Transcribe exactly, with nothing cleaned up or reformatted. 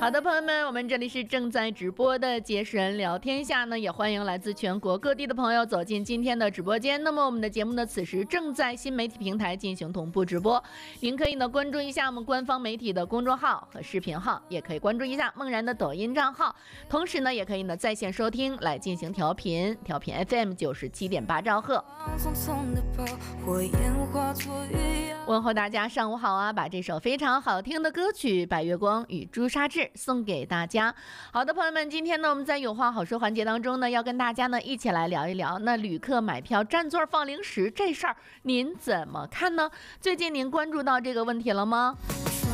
好的，朋友们，我们这里是正在直播的杰神聊天下呢，也欢迎来自全国各地的朋友走进今天的直播间。那么我们的节目呢，此时正在新媒体平台进行同步直播，您可以呢关注一下我们官方媒体的公众号和视频号，也可以关注一下梦然的抖音账号，同时呢，也可以呢在线收听来进行调频，调频 F M 九十七点八兆赫。问候大家上午好啊！把这首非常好听的歌曲《白月光与朱砂痣》送给大家。好的，朋友们，今天呢我们在有话好说环节当中呢，要跟大家呢一起来聊一聊那旅客买票占座放零食这事儿，您怎么看呢？最近您关注到这个问题了吗？